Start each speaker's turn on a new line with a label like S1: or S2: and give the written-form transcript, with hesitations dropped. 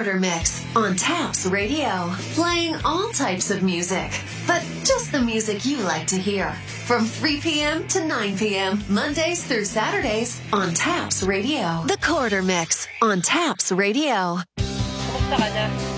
S1: Quarter Mix on Taps Radio. Playing all types of music, but just the music you like to hear. From 3 p.m. to 9 p.m., Mondays through Saturdays on Taps Radio. The Quarter Mix on Taps Radio.
S2: Kumusta ka na?